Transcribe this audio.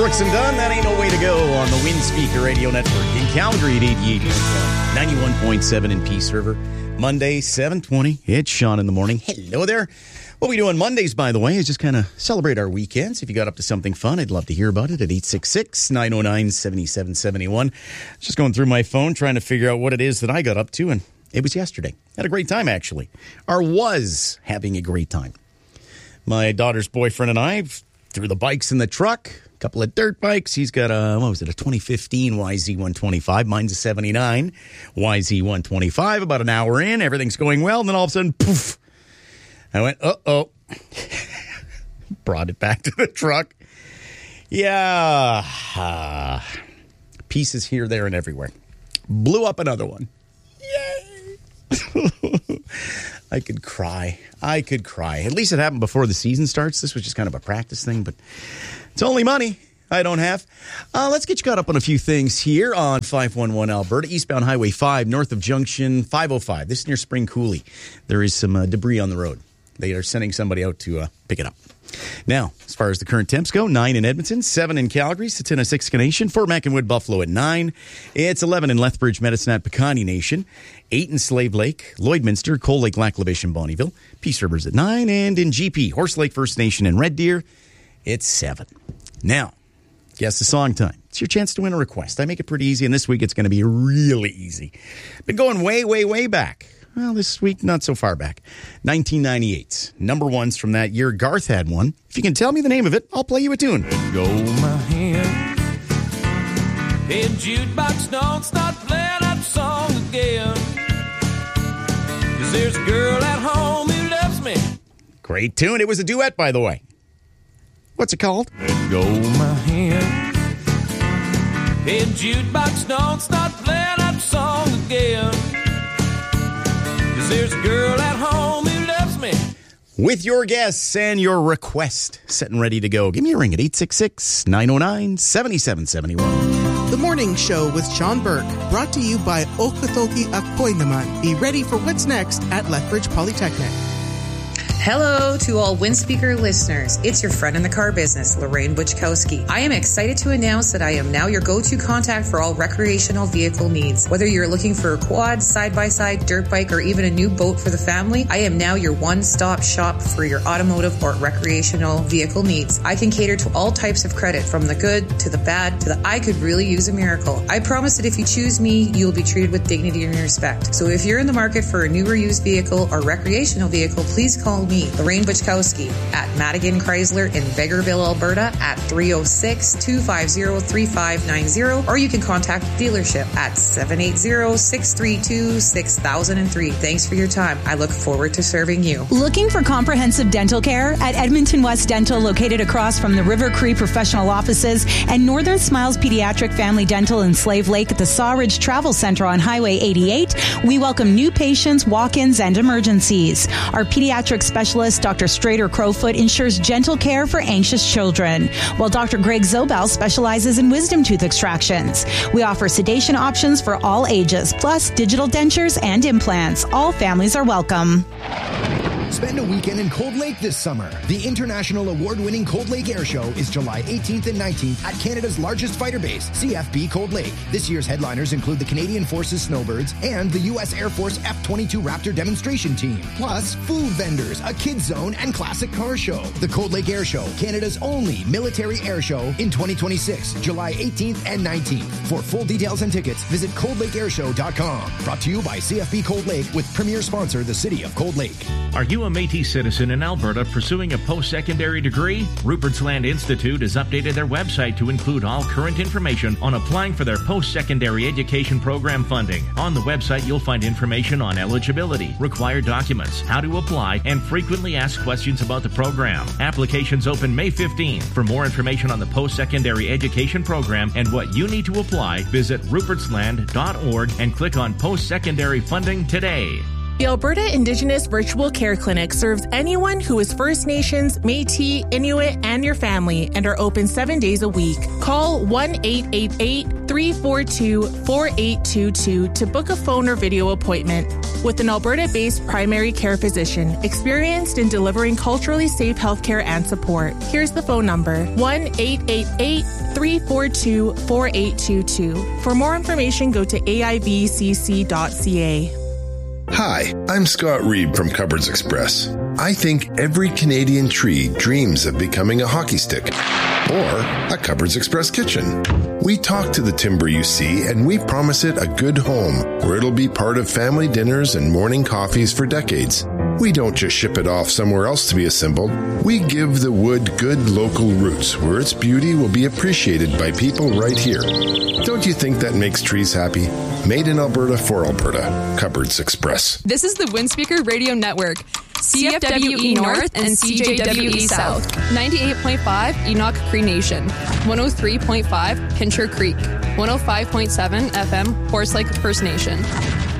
Brooks and Dunn, that ain't no way to go on the Wind Speaker Radio Network in Calgary at 88.1, 91.7 in Peace River. Monday, 7:20. It's Sean in the morning. Hello there. What we do on Mondays, by the way, is just kind of celebrate our weekends. If you got up to something fun, I'd love to hear about it at 866-909-7771. Just going through my phone, trying to figure out what it is that I got up to, and it was yesterday. Had a great time, actually. Or was having a great time. My daughter's boyfriend and I threw the bikes in the truck. Couple of dirt bikes. He's got a 2015 YZ125. Mine's a 79 YZ125. About an hour in, everything's going well, and then all of a sudden, poof. I went, uh-oh. Brought it back to the truck. Yeah. Pieces here, there, and everywhere. Blew up another one. Yay. I could cry. At least it happened before the season starts. This was just kind of a practice thing, but it's only money I don't have. Let's get you caught up on a few things here on 511 Alberta, eastbound Highway 5, north of Junction 505. This is near Spring Coulee. There is some debris on the road. They are sending somebody out to pick it up. Now, as far as the current temps go, 9 in Edmonton, 7 in Calgary, Satina, 6 Nation, Fort Mac and Wood, Buffalo at 9. It's 11 in Lethbridge, Medicine at Pecani Nation, 8 in Slave Lake, Lloydminster, Cold Lake, Lac La Biche, and Bonnyville. Peace River's at 9. And in GP, Horse Lake First Nation and Red Deer, it's 7. Now, guess the song time. It's your chance to win a request. I make it pretty easy, and this week it's going to be really easy. Been going way, way, way back. Well, this week, not so far back. 1998. Number ones from that year. Garth had one. If you can tell me the name of it, I'll play you a tune. Let go my hand. Hey, jukebox, don't start playing that song again. 'Cause there's a girl at home who loves me. Great tune. It was a duet, by the way. What's it called? Let go my hand. Hey, jukebox, don't start playing that song again. There's a girl at home who loves me. With your guests and your request set and ready to go, give me a ring at 866-909-7771. The Morning Show with Sean Burke, brought to you by Okatoki Akoy Naman. Be ready for what's next at Lethbridge Polytechnic. Hello to all Windspeaker listeners. It's your friend in the car business, Lorraine Butchkowski. I am excited to announce that I am now your go-to contact for all recreational vehicle needs. Whether you're looking for a quad, side-by-side, dirt bike, or even a new boat for the family, I am now your one-stop shop for your automotive or recreational vehicle needs. I can cater to all types of credit, from the good to the bad to the I could really use a miracle. I promise that if you choose me, you'll be treated with dignity and respect. So if you're in the market for a new or used vehicle or recreational vehicle, please call me, Lorraine Butchkowski, at Madigan Chrysler in Vegreville, Alberta at 306-250-3590, or you can contact the dealership at 780-632-6003. Thanks for your time. I look forward to serving you. Looking for comprehensive dental care? At Edmonton West Dental, located across from the River Cree Professional Offices and Northern Smiles Pediatric Family Dental in Slave Lake at the Sawridge Travel Center on Highway 88, we welcome new patients, walk-ins, and emergencies. Our pediatric specialist, Dr. Strader Crowfoot, ensures gentle care for anxious children, while Dr. Greg Zobel specializes in wisdom tooth extractions. We offer sedation options for all ages, plus digital dentures and implants. All families are welcome. Spend a weekend in Cold Lake this summer. The international award-winning Cold Lake Air Show is July 18th and 19th at Canada's largest fighter base, CFB Cold Lake. This year's headliners include the Canadian Forces Snowbirds and the U.S. Air Force F-22 Raptor demonstration team. Plus, food vendors, a kids zone, and classic car show. The Cold Lake Air Show, Canada's only military air show in 2026, July 18th and 19th. For full details and tickets, visit coldlakeairshow.com. Brought to you by CFB Cold Lake with premier sponsor, the City of Cold Lake. Are you a Métis citizen in Alberta pursuing a post-secondary degree? Rupert's Land Institute has updated their website to include all current information on applying for their post-secondary education program funding. On the website, you'll find information on eligibility, required documents, how to apply, and frequently asked questions about the program. Applications open May 15th. For more information on the post-secondary education program and what you need to apply, visit rupertsland.org and click on post-secondary funding today. The Alberta Indigenous Virtual Care Clinic serves anyone who is First Nations, Métis, Inuit, and your family, and are open 7 days a week. Call 1-888-342-4822 to book a phone or video appointment. with an Alberta-based primary care physician experienced in delivering culturally safe healthcare and support. Here's the phone number, 1-888-342-4822. For more information, go to aivcc.ca. Hi, I'm Scott Reed from Cupboards Express. I think every Canadian tree dreams of becoming a hockey stick or a Cupboards Express kitchen. We talk to the timber you see, and we promise it a good home where it'll be part of family dinners and morning coffees for decades. We don't just ship it off somewhere else to be assembled. We give the wood good local roots where its beauty will be appreciated by people right here. Don't you think that makes trees happy? Made in Alberta for Alberta. Cupboards Express. This is the Windspeaker Radio Network. CFWE North and CJWE South. 98.5 Enoch Cree Nation. 103.5 Pincher Creek. 105.7 FM Horse Lake First Nation.